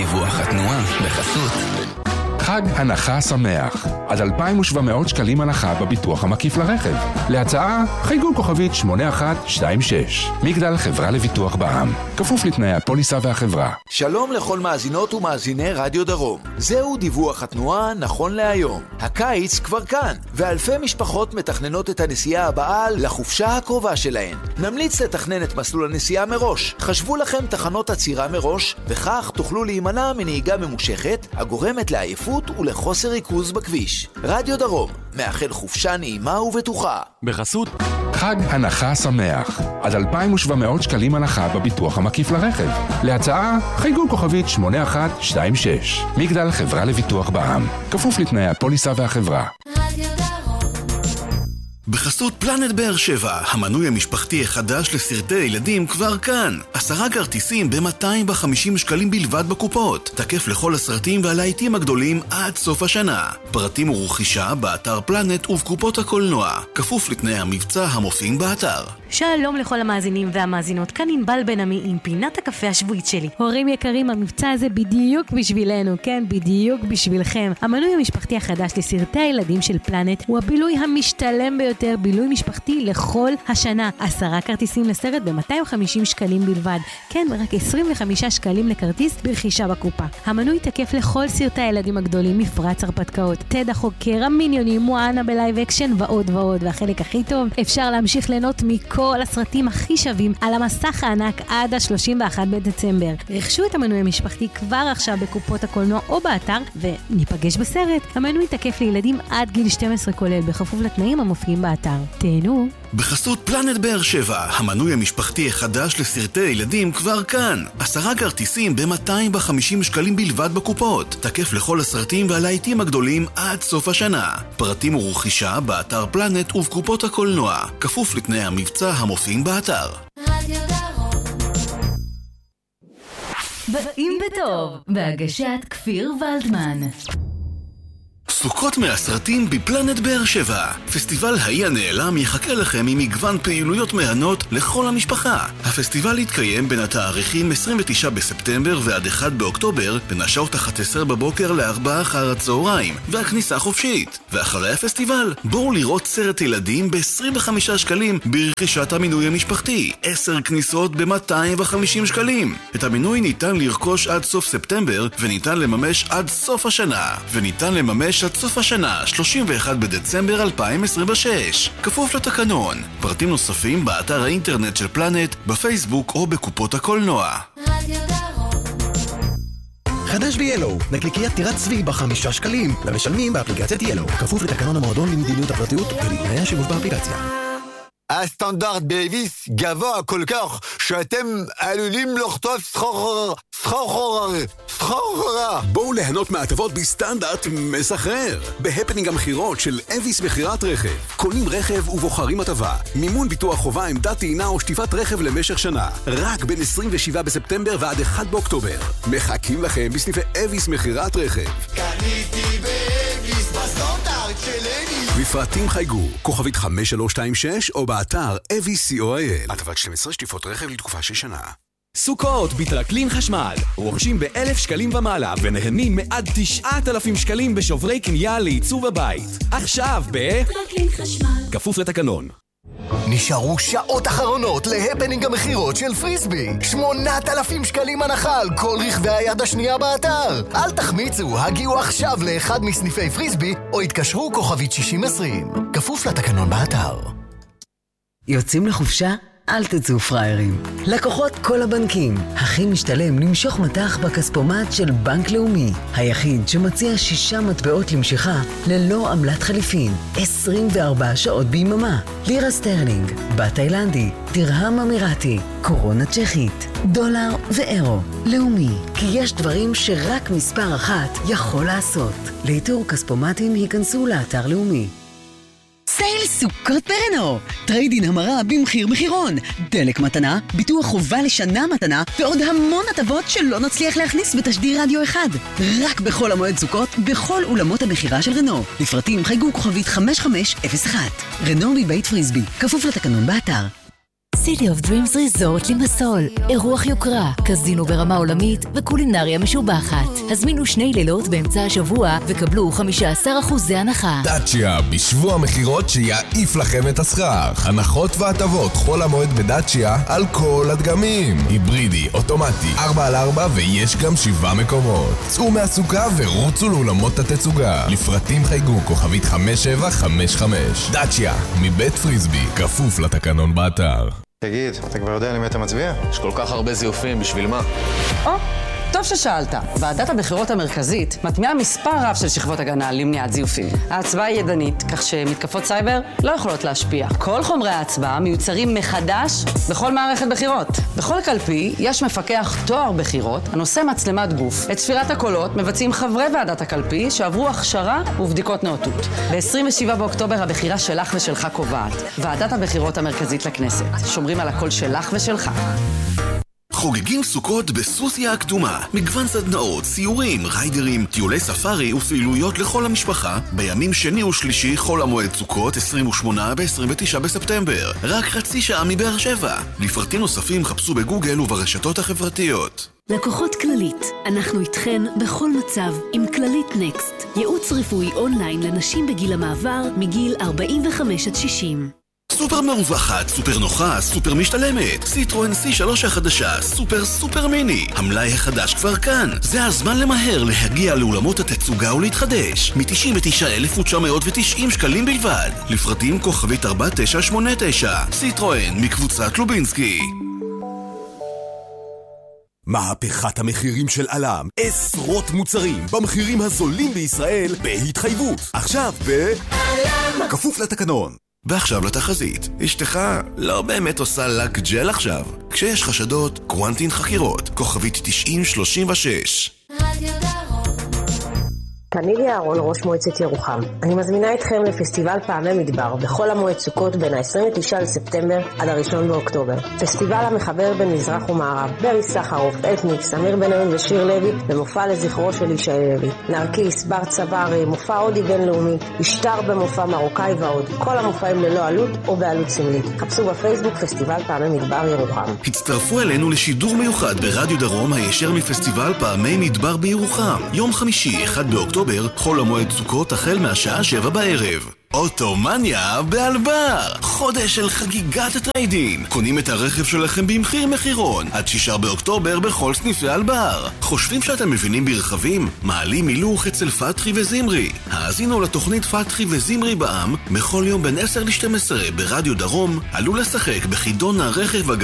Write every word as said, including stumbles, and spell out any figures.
דיווח התנועה בחסות חג הנחה שמח. עד אלפיים ושבע מאות שקלים הנחה בביטוח המקיף לרכב. להצעה, חייגו כוכבית שמונה אחת שתיים שש. מגדל חברה לביטוח בע"מ. כפוף לתנאי הפוליסה והחברה. שלום לכל מאזינות ומאזיני רדיו דרום. זהו דיווח התנועה נכון להיום. הקיץ כבר כאן, ואלפי משפחות מתכננות את הנסיעה הבאה לחופשה הקרובה שלהן. נמליץ לתכנן את מסלול הנסיעה מראש. חשבו לכם תחנות עצירה מראש, וכך תוכלו להימנע מנהיגה ממושכת, הגורמת לעייפות ולחוסר ריכוז בכביש. רדיו דרום, מאחל חופשה נעימה ובטוחה. בחסות חג הנחה שמח. עד אלפיים ושבע מאות שקלים הנחה בביטוח המקיף לרכב. להצעה, חייגו כוכבית שמונה אחת שתיים שש. מגדל חברה לביטוח בע"מ. כפוף לתנאי הפוליסה והחברה. בחסות פלנט באר שבע, המנוי המשפחתי החדש לסרטי ילדים כבר כאן. עשרה כרטיסים ב-מאתיים וחמישים שקלים בלבד בקופות. תקף לכל הסרטים והלהיטים הגדולים עד סוף השנה. פרטים ורכישה באתר פלנט ובקופות הקולנוע. כפוף לתנאי המבצע המופיעים באתר. שלום לכל המאזינים והמאזינות, כאן ענבל בן עמי עם פינת הקפה השבועית שלי. הורים יקרים, המבצע הזה בדיוק בשבילנו, כן, בדיוק בשבילכם. המנוי המשפחתי החדש לסרטי הילדים של פלנט הוא הבילוי המשתלם ביותר, בילוי משפחתי לכל השנה. עשרה כרטיסים לסרט ב-מאתיים וחמישים שקלים בלבד. כן, רק עשרים וחמישה שקלים לכרטיס ברכישה בקופה. המנוי תקף לכל סרטי הילדים הגדולים, מפרץ הרפתקאות, תד החוקר, המיניונים, מואנה בלייב אקשן ועוד ועוד. והחלק הכי טוב, אפשר להמשיך ליהנות מכל הסרטים הכי שווים על המסך הענק עד ה-שלושים ואחד בדצמבר. רכשו את המנוי המשפחתי כבר עכשיו בקופות הקולנוע או באתר וניפגש בסרט. המנוי תקף לילדים עד גיל שתים עשרה כולל, בכפוף לתנאים המופיעים באתר. תהנו. בחסות פלנט באר שבע, המנוי המשפחתי החדש לסרטי ילדים כבר כאן. עשרה כרטיסים ב-מאתיים וחמישים שקלים בלבד בקופות. תקף לכל הסרטים והלהיטים הגדולים עד סוף השנה. פרטים ורכישה באתר פלנט ובקופות הקולנוע. כפוף לתנאי המבצע המופיעים באתר. רדיו דרום. באים בטוב, בהגשת כפיר ולדמן. סוכות מהסרטים בפלנט באר שבע. פסטיבל האי הנעלם יחכה לכם עם מגוון פעילויות מהנות לכל המשפחה. הפסטיבל יתקיים בין התאריכים עשרים ותשעה בספטמבר ועד אחד באוקטובר, בין השעות אחת עשרה בבוקר ל-ארבע אחר הצהריים, והכניסה חופשית. ואחרי הפסטיבל, בואו לראות סרט ילדים ב-עשרים וחמישה שקלים ברכישת המינוי המשפחתי. עשר כניסות ב-מאתיים וחמישים שקלים. את המינוי ניתן לרכוש עד סוף ספטמבר, וניתן לממש עד סוף השנה. וניתן לממש עד סוף השנה, שלושים ואחד בדצמבר אלפיים עשרים ושש. כפוף לתקנון. פרטים נוספים באתר האינטרנט של פלנט, בפייסבוק או בקופות הקולנוע. חדש ב-Yellow, נקניקיית טירת צבי בחמישה שקלים, למשלמים באפליקציית Yellow. כפוף לתקנון המועדון למדיניות הפרטיות ולתנאי השימוש באפליקציה. הסטנדרט דייביס גבוה כל כך שאתם עלולים לחטוף סחרר, סחרר, סחרר. בואו ליהנות מהטבות בסטנדרט מסחרר. בהפנינג המחירות של אביס מחירת רכב. קונים רכב ובוחרים הטבה. מימון ביטוח חובה, עמדת טעינה או שטיפת רכב למשך שנה. רק בין עשרים ושבעה בספטמבר ועד אחד באוקטובר. מחכים לכם בסניפי אביס מחירת רכב. קניתי באביס בסטנדרט של אביס. בפרטים חייגו, כוכבית חמש שלוש שתיים שש או באתר אביס נקודה קו איי אל. הטבת שתים עשרה שטיפות רכב לתקופה של שנה. סוכות בטרקלין חשמל, רוכשים באלף שקלים ומעלה ונהנים מעד תשעת אלפים שקלים בשוברי קנייה לעיצוב הבית. עכשיו ב... טרקלין חשמל. כפוף לתקנון. נשארו שעות אחרונות להפנינג המחירות של פריסבי. שמונת אלפים שקלים הנחה על כל רכבי היד השנייה באתר. אל תחמיצו, הגיעו עכשיו לאחד מסניפי פריסבי או התקשרו כוכבית שישים עשרים. כפוף לתקנון באתר. יוצאים לחופשה? אל תצאו פריירים. לקוחות כל הבנקים. הכי משתלם למשוך מטח בכספומט של בנק לאומי. היחיד שמציע שישה מטבעות למשיכה ללא עמלת חליפין. עשרים וארבע שעות ביממה. לירה סטרלינג, בת תאילנדי, דרהם אמירתי, קורונה צ'כית, דולר ואירו. לאומי, כי יש דברים שרק מספר אחת יכול לעשות. לאיתור כספומטים היכנסו לאתר לאומי. סייל סוכות ברנו, טריידין המרה במחיר מחירון, דלק מתנה, ביטוח חובה לשנה מתנה ועוד המון הטבות שלא נצליח להכניס בתשדיר רדיו אחד. רק בכל המועד סוכות, בכל אולמות המחירה של רנו. לפרטים חייגו כוכבית חמש חמש אפס אחת. רנו מבית פריסבי, כפוף לתקנון באתר. City of Dreams Resort לימסול, אירוח יוקרה, קזינו ברמה עולמית וקולינריה משובחת. הזמינו שני לילות באמצע השבוע וקבלו חמישה עשר אחוז הנחה. דאצ'יה, בשבוע מחירות שיעיף לכם את הסחר. הנחות והטבות חול המועד בדאצ'יה על כל הדגמים. היברידי, אוטומטי, ארבע על ארבע ויש גם שבעה מקומות. צאו מהסוכה ורוצו לאולמות התצוגה. לפרטים חייגו כוכבית חמש שבע חמש חמש. דאצ'יה, מבית פריסבי, כפוף לתקנון באתר. תגיד, אתה כבר יודע למי אתה מצביע? יש כל כך הרבה זיופים, בשביל מה? או, טוב ששאלת. ועדת הבחירות המרכזית מטמיעה מספר רב של שכבות הגנה למניעת זיופים. ההצבעה היא ידנית, כך שמתקפות סייבר לא יכולות להשפיע. כל חומרי ההצבעה מיוצרים מחדש בכל מערכת בחירות. בכל קלפי יש מפקח תואר בחירות הנושא מצלמת גוף. את ספירת הקולות מבצעים חברי ועדת הקלפי שעברו הכשרה ובדיקות נאותות. ב-עשרים ושבעה באוקטובר הבחירה שלך ושלך קובעת. ועדת הבחירות המרכזית לכנסת. שומרים על הקול שלך ושלך. חוגגים סוכות בסוסיה הכתומה. מגוון סדנאות, סיורים, ריידרים, טיולי ספארי ופעילויות לכל המשפחה בימים שני ושלישי חול המועד סוכות עשרים ושמונה ב-עשרים ותשעה בספטמבר. רק חצי שעה מבאר שבע. לפרטים נוספים חפשו בגוגל וברשתות החברתיות. לקוחות כללית, אנחנו איתכן בכל מצב עם כללית נקסט. ייעוץ רפואי אונליין לנשים בגיל המעבר מגיל ארבעים וחמש עד שישים. סופר מרווחת, סופר נוחה, סופר משתלמת. סיטרואן סי שלוש החדשה, סופר סופר מיני. המלאי החדש כבר כאן. זה הזמן למהר להגיע לאולמות התצוגה ולהתחדש. מ-תשעים ותשעה אלף תשע מאות ותשעים שקלים בלבד. לפרטים כוכבית ארבע תשע שמונה תשע. סיטרואן מקבוצת לובינסקי. מהפכת המחירים של אלם. עשרות מוצרים במחירים הזולים בישראל בהתחייבות. עכשיו ב... אלם. כפוף לתקנון. ועכשיו לתחזית. אשתך לא באמת עושה לק ג'ל עכשיו. כשיש חשדות, קוונטין חקירות. כוכבית תשעים שלושים ושש. רדיו דרום. פנילי אהרון, ראש מועצת ירוחם. אני מזמינה אתכם לפסטיבל פעמי מדבר בכל המועד סוכות בין ה-עשרים ותשעה לספטמבר עד הראשון באוקטובר. פסטיבל המחבר בין מזרח ומערב. ברי סחרוף, אלטניק, סמיר בניון ושיר לוי במופע לזכרו של ישי לוי. נרקיס, בר צברי, מופע הודי בינלאומי, משטר במופע מרוקאי ועוד. כל המופעים ללא עלות או בעלות סמלית. חפשו בפייסבוק פסטיבל פעמי מדבר ירוחם. הצטרפו אלינו לשידור מיוחד ברדיו דרום הישר מפסטיבל פעמי מדבר בירוחם. יום חמישי, אחד באוקטובר, חול המועד סוכות החל מהשעה שבע בערב. אוטומניה באלבר, חודש של חגיגת הטריידין. קונים את הרכב שלכם במחיר מחירון עד שישה באוקטובר בכל סניפי אלבר. חושבים שאתם מבינים ברכבים? מעלים הילוך אצל פתחי וזמרי. האזינו לתוכנית פתחי וזמרי בעם בכל יום בין עשר לשתים עשרה ברדיו דרום. עלו לשחק בחידון הרכב הגדול